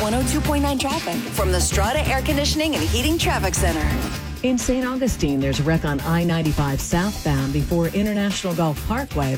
102.9 traffic from the Strata Air Conditioning and Heating Traffic Center. In St. Augustine, there's a wreck on I-95 southbound before International Golf Parkway.